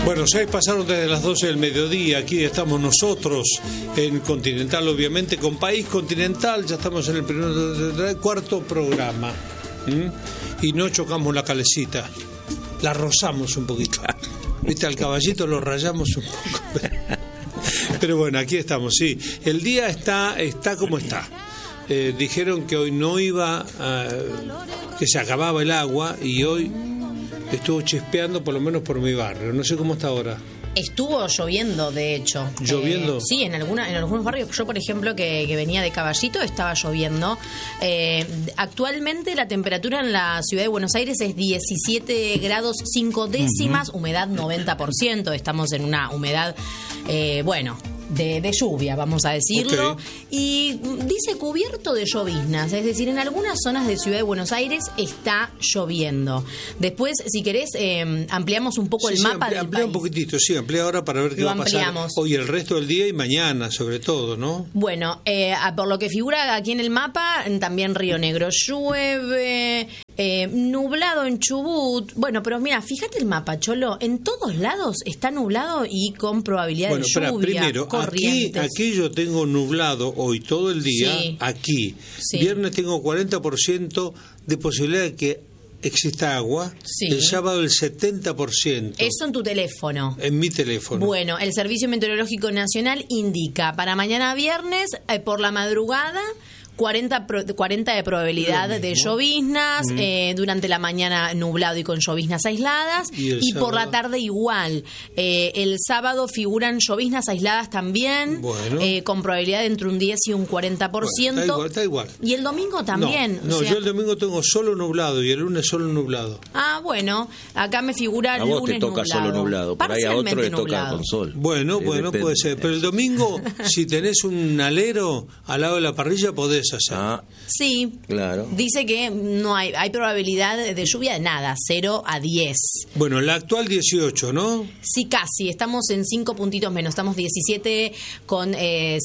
Bueno, 6 pasaron desde las 12 del mediodía. Aquí estamos nosotros en Continental, obviamente, con País Continental. Ya estamos en el cuarto programa. Y no chocamos la calecita, la rozamos un poquito. Viste, al caballito lo rayamos un poco. Pero bueno, aquí estamos, sí. El día está como está. Dijeron que hoy no iba, que se acababa el agua, y hoy estuvo chispeando, por lo menos por mi barrio. No sé cómo está ahora. Estuvo lloviendo, de hecho. ¿Lloviendo? Sí, en algunos barrios. Yo, por ejemplo, que venía de Caballito, estaba lloviendo. Actualmente la temperatura en la ciudad de Buenos Aires es 17 grados 5 décimas, humedad 90%. Estamos en una humedad, de lluvia, vamos a decirlo. Okay. Y dice cubierto de lloviznas, es decir, en algunas zonas de Ciudad de Buenos Aires está lloviendo. Después, si querés, ampliamos un poco el mapa del amplía país. un poquitito, sí, amplía ahora para ver qué va a pasar hoy, el resto del día y mañana, sobre todo, ¿no? Bueno, por lo que figura aquí en el mapa, también Río Negro llueve, nublado en Chubut. Bueno, pero mira, fíjate el mapa, Cholo, en todos lados está nublado y con probabilidad de lluvia. Bueno, primero, aquí yo tengo nublado hoy todo el día, sí. Aquí. Sí. Viernes tengo 40% de posibilidad de que exista agua, sí. El sábado el 70%. Eso en tu teléfono. En mi teléfono. Bueno, el Servicio Meteorológico Nacional indica para mañana viernes, por la madrugada, 40 de probabilidad de lloviznas, durante la mañana nublado y con lloviznas aisladas, y por la tarde igual. El sábado figuran lloviznas aisladas también, bueno. Con probabilidad de entre un 10 y un 40%. Bueno, está igual. Y el domingo también. No, yo el domingo tengo solo nublado y el lunes solo nublado. Ah, bueno, acá me figura el lunes nublado. A vos te toca solo nublado, por ahí a otro le toca con sol. Bueno, puede ser. Pero el domingo, si tenés un alero al lado de la parrilla, podés hacer. Sí, claro. Dice que no hay probabilidad de lluvia de nada, 0 a 10. Bueno, la actual 18, ¿no? Sí, casi, estamos en 5 puntitos menos, estamos 17 con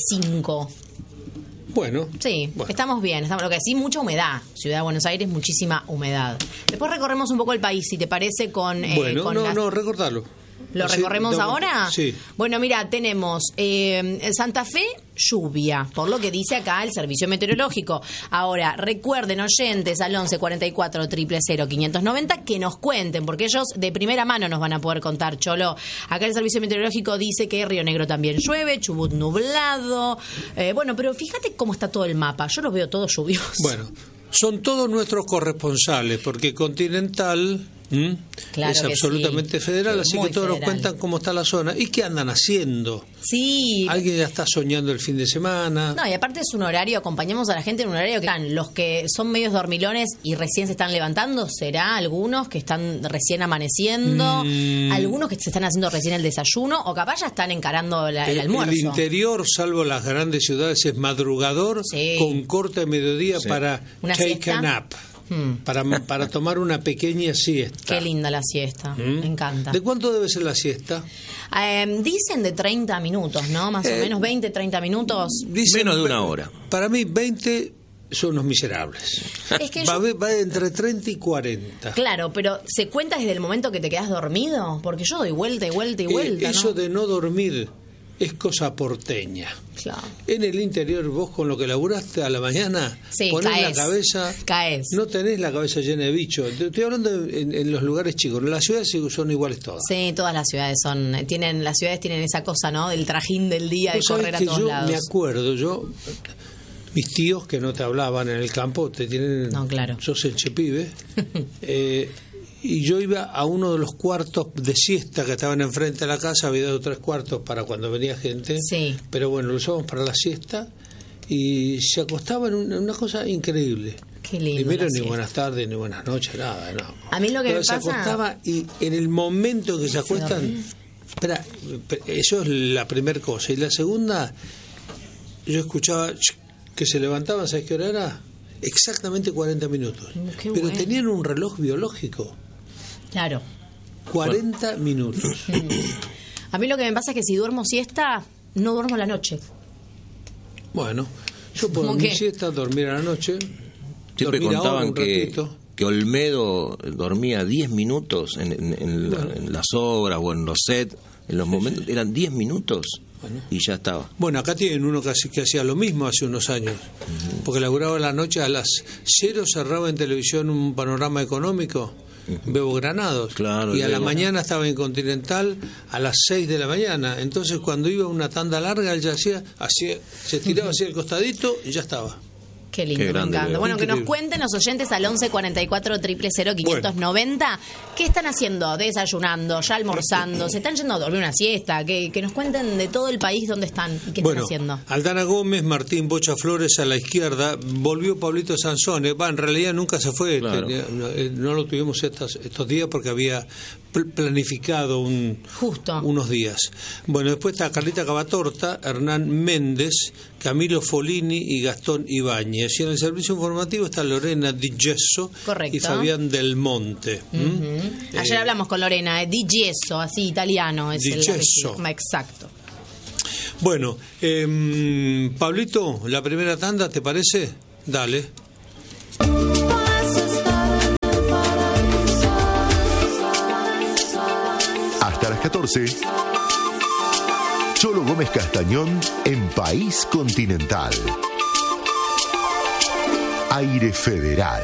5. Bueno. Sí, bueno. Estamos bien. Lo que sí, mucha humedad. Ciudad de Buenos Aires, muchísima humedad. Después recorremos un poco el país, si te parece, con... recordalo. ¿Lo recorremos ahora? Sí. Bueno, mira, tenemos Santa Fe, lluvia, por lo que dice acá el Servicio Meteorológico. Ahora, recuerden, oyentes, al 11 44 000 590, que nos cuenten, porque ellos de primera mano nos van a poder contar, Cholo. Acá el Servicio Meteorológico dice que Río Negro también llueve, Chubut nublado. Pero fíjate cómo está todo el mapa. Yo los veo todos lluviosos. Bueno, son todos nuestros corresponsales, porque Continental... Claro, es absolutamente federal, así que todos nos cuentan cómo está la zona y qué andan haciendo. Sí. Alguien ya está soñando el fin de semana. No, y aparte es un horario, acompañamos a la gente en un horario que están los que son medios dormilones y recién se están levantando, será algunos que están recién amaneciendo, algunos que se están haciendo recién el desayuno, o capaz ya están encarando el almuerzo. El interior, salvo las grandes ciudades, es madrugador, sí. Con corte de mediodía, sí. Para take a nap. Para tomar una pequeña siesta. Qué linda la siesta, me encanta. ¿De cuánto debe ser la siesta? Dicen de 30 minutos, ¿no? Más o menos 20, 30 minutos. Menos de una hora. Para mí 20 son unos miserables. Es que va entre 30 y 40. Claro, pero ¿se cuenta desde el momento que te quedas dormido? Porque yo doy vuelta y vuelta y vuelta, eso, ¿no? De no dormir es cosa porteña. Claro. En el interior, vos con lo que laburaste a la mañana, sí, ponés la cabeza, caes. No tenés la cabeza llena de bichos. Estoy hablando en los lugares chicos. Las ciudades son iguales todas. Sí, todas las ciudades tienen esa cosa, ¿no? Del trajín del día, de correr a todos lados. Me acuerdo, mis tíos que no te hablaban en el campo, te tienen... No, claro. Sos el chepibe. Y yo iba a uno de los cuartos de siesta que estaban enfrente de la casa, había 2 o 3 cuartos para cuando venía gente, sí. Pero bueno, lo usábamos para la siesta y se acostaban en una cosa increíble. Qué lindo. Primero ni buenas tardes, ni buenas noches, nada, no. A mí lo que pero me se pasa... acostaba y en el momento que se acuestan... Espera, eso es la primera cosa. Y la segunda, yo escuchaba que se levantaban, ¿sabes qué hora era? Exactamente 40 minutos. Qué pero bueno. Tenían un reloj biológico. Claro. 40 minutos. A mí lo que me pasa es que si duermo siesta, no duermo la noche. Bueno, yo por mi siesta dormir a la noche. Siempre contaban que Olmedo dormía 10 minutos en las obras o en los sets, en los momentos, eran 10 minutos y ya estaba. Bueno, acá tienen uno que hacía lo mismo hace unos años, porque laburaba la noche a las 0, cerraba en televisión un panorama económico, Bebo Granados, claro, y a la mañana estaba en Continental a las 6 de la mañana. Entonces cuando iba una tanda larga, él ya se tiraba hacia el costadito y ya estaba. Qué lindo, me encanta. Bueno, que nos cuenten los oyentes al 11 44 000 590 qué están haciendo, desayunando, ya almorzando, se están yendo a dormir una siesta, que nos cuenten de todo el país dónde están y qué están haciendo. Aldana Gómez, Martín Bocha Flores a la izquierda, volvió Pablito Sansone, en realidad nunca se fue, no lo tuvimos estos días porque había planificado unos días. Bueno, después está Carlita Cavatorta, Hernán Méndez, Camilo Folini y Gastón Ibáñez. Y en el servicio informativo está Lorena Di Gesso y Fabián Del Monte. Ayer hablamos con Lorena, Di Gesso, así italiano. Es Di Gesso. Exacto. Bueno, Pablito, la primera tanda, ¿te parece? Dale. Hasta las 14. Cholo Gómez Castañón en País Continental. Aire Federal.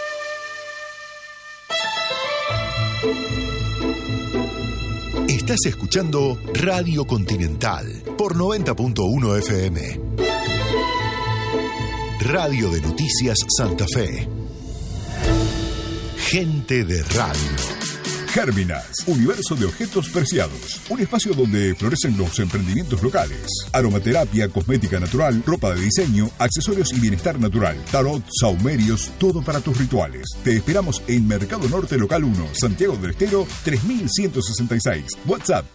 Estás escuchando Radio Continental por 90.1 FM. Radio de Noticias Santa Fe. Gente de radio. Gérminas, universo de objetos preciados. Un espacio donde florecen los emprendimientos locales. Aromaterapia, cosmética natural, ropa de diseño, accesorios y bienestar natural. Tarot, saumerios, todo para tus rituales. Te esperamos en Mercado Norte Local 1, Santiago del Estero, 3166. WhatsApp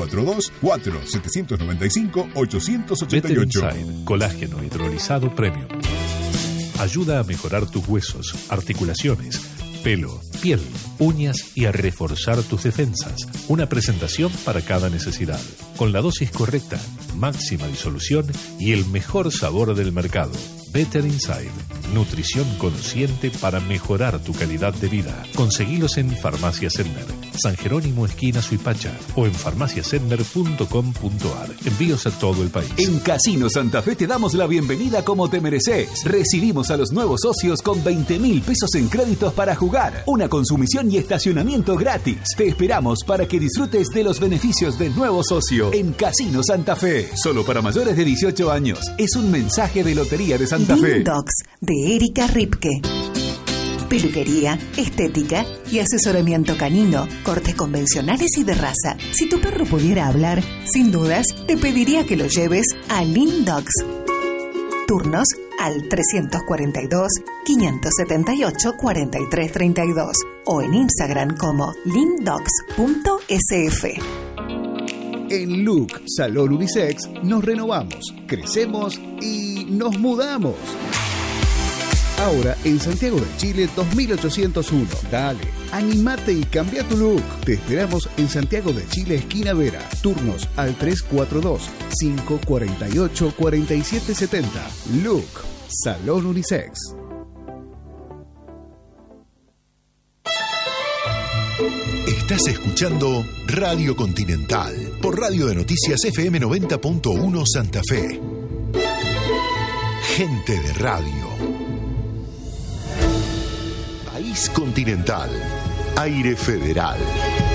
342-4795-888. Better Inside, colágeno hidrolizado premium. Ayuda a mejorar tus huesos, articulaciones, pelo, piel, uñas y a reforzar tus defensas. Una presentación para cada necesidad. Con la dosis correcta, máxima disolución y el mejor sabor del mercado. Better Inside. Nutrición consciente para mejorar tu calidad de vida. Conseguilos en Farmacia Sedmer, San Jerónimo esquina Suipacha o en farmaciasedmer.com.ar. Envíos a todo el país. En Casino Santa Fe te damos la bienvenida como te mereces. Recibimos a los nuevos socios con 20.000 pesos en créditos para jugar, una consumición y estacionamiento gratis. Te esperamos para que disfrutes de los beneficios del nuevo socio en Casino Santa Fe. Solo para mayores de 18 años. Es un mensaje de Lotería de Santa Fe. Dogs de Erika Ripke. Peluquería, estética y asesoramiento canino, cortes convencionales y de raza. Si tu perro pudiera hablar, sin dudas, te pediría que lo lleves a Lean Dogs. Turnos al 342-578-4332 o en Instagram como leandogs.sf. En Look Salón Unisex nos renovamos, crecemos y nos mudamos. Ahora en Santiago de Chile 2801. Dale, animate y cambia tu look. Te esperamos en Santiago de Chile, esquina Vera. Turnos al 342-548-4770. Look Salón Unisex. Estás escuchando Radio Continental por Radio de Noticias FM 90.1 Santa Fe. Gente de radio. País Continental. Aire Federal.